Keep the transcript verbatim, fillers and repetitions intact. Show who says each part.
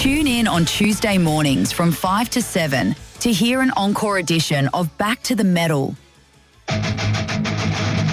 Speaker 1: Tune in on Tuesday mornings from five to seven to hear an encore edition of Back to the Metal.